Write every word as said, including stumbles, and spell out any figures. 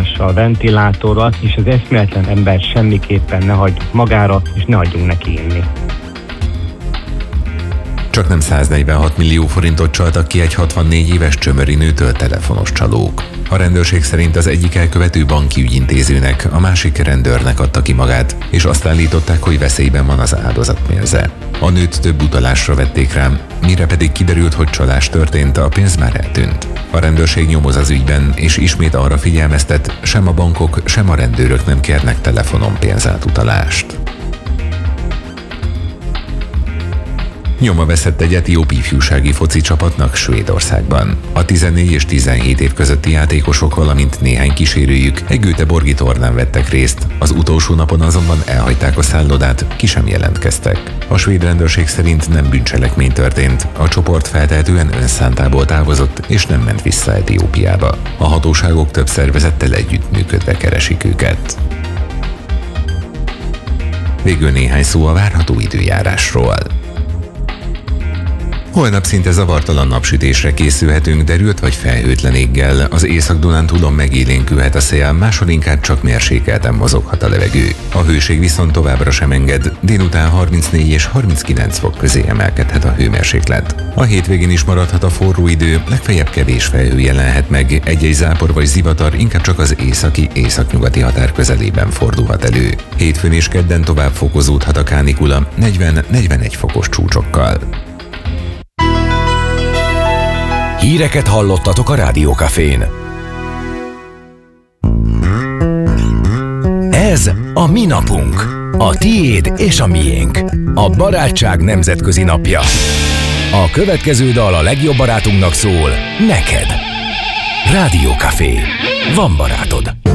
ápolással, ventilátorral, és az eszméletlen ember semmiképpen ne hagyjuk magára, és ne hagyjunk neki inni. Csaknem száznegyvenhat millió forintot csaltak ki egy hatvannégy éves csömöri nőtől telefonos csalók. A rendőrség szerint az egyik elkövető banki ügyintézőnek, a másik rendőrnek adta ki magát, és azt állították, hogy veszélyben van az áldozat mérze. A nőt több utalásra vették rá, mire pedig kiderült, hogy csalás történt, a pénz már eltűnt. A rendőrség nyomoz az ügyben, és ismét arra figyelmeztet, sem a bankok, sem a rendőrök nem kérnek telefonon pénzátutalást. Nyoma veszett egy etióp ifjúsági foci csapatnak Svédországban. A tizennégy és tizenhét év közötti játékosok, valamint néhány kísérőjük egy göteborgi tornán vettek részt. Az utolsó napon azonban elhagyták a szállodát, ki sem jelentkeztek. A svéd rendőrség szerint nem bűncselekmény történt, a csoport feltehetően önszántából távozott és nem ment vissza Etiópiába. A hatóságok több szervezettel együttműködve keresik őket. Végül néhány szó a várható időjárásról. Holnap szinte zavartalan napsütésre készülhetünk, derült vagy felhőtlen éggel. Az Észak-Dunántúlon megélénkülhet a szél, máshol inkább csak mérsékelten mozoghat a levegő. A hőség viszont továbbra sem enged, délután harmincnégy és harminckilenc fok közé emelkedhet a hőmérséklet. A hétvégén is maradhat a forró idő, legfeljebb kevés felhő jelenhet meg, egy-egy zápor vagy zivatar inkább csak az északi, északnyugati határ közelében fordulhat elő. Hétfőn és kedden tovább fokozódhat a kánikula, negyven-negyvenegy fokos csúcsokkal. Híreket hallottatok a Rádió Cafén. Ez a mi napunk. A tiéd és a miénk. A barátság nemzetközi napja. A következő dal a legjobb barátunknak szól, neked. Rádió Café. Van barátod.